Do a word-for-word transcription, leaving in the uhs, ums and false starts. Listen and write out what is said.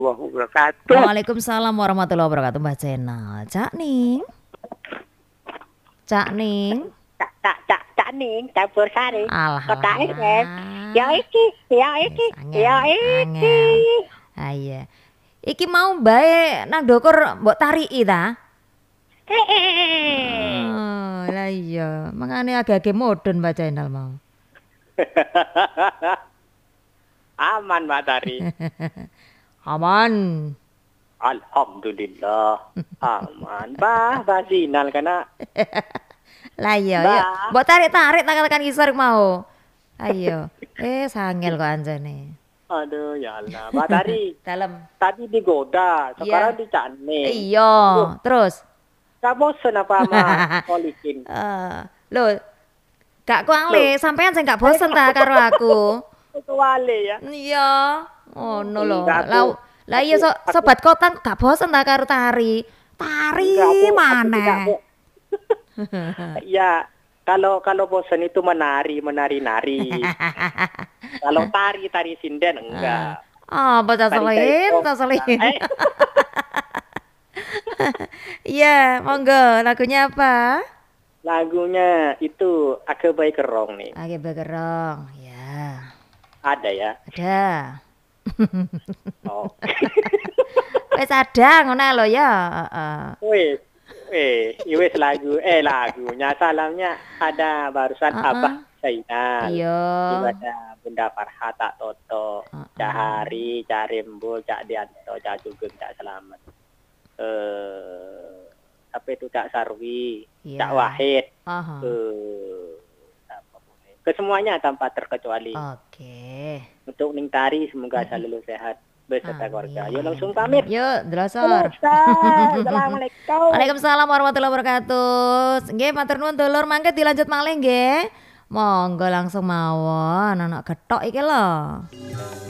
wabarakatuh. Waalaikumsalam warahmatullahi wabarakatuh, Mbak Cena. Cak Ning. Cak Ning. Cak cak cak cak ning campur sari. Kota F M. Ya Alah. iki, ya iki, Wis ya angel, iki. angel. Ah iya. Iki mau bae nang ndukur mbok tariki ta? Hehehe. Oh, lah iya. Makane agak-agak modern Mbak Channel mau. Aman Mbak Tari. Aman. Alhamdulillah. Aman. Bah, bah sinal kana. Lah iya, ya. Bah. Mbok tarik-tarik tekan-tekan isor mau. Ayo. Eh, sangel kok anjane. Aduh ya Allah. Mbak Tari. Dalam. Tadi digoda, sekarang Iya. dicane. Iya, terus. Gak bosen apa sama polikin? Eh, lho, Kak Kuangle, sampean sing gak bosen ta karo aku? Itu wale ya. Iya. Ngono lho. Enggak, Lah aku- lah iya so, aku- sobat kota gak bosen ta karo tari? Tari Enggak, aku- aku tidak mana? bo- Ya, kalau kalau bosan itu menari, menari-nari. Kalau tari, tari sinden enggak. Oh, bocah Tari selin, jaipong, bocah selin. enggak. Eh, Iya, monggo. Lagunya apa? lagunya itu Ake Bayi Kerong nih. Oke, bergerong. Ya, Ada ya. ada. Oh. Wes ada ngono lho ya. Heeh. Wih, wih, wis lagu, eh lagunya salamnya ada barusan Uh-uh. Abah Zainal. Iya. Ada Bunda Farhat, Tak Toto, Uh-uh. Cak Hari, Cak Rembul, Cak Dianto, Cak Sugeng, Cak Selamat. Eh, apa itu Cak Sarwi, Iya. Cak Wahid, Aha. eh, apa boleh. Kesemuanya tanpa terkecuali. Oke. Untuk Ning Tari semoga selalu sehat beserta Amin. keluarga. Yuk langsung pamit. Yuk, delosor. Assalamualaikum. Waalaikumsalam warahmatullahi wabarakatuh. Nggih, matur nuwun dulur, mangke dilanjut malih nggih. Monggo langsung mawon, anak gethok iki lho.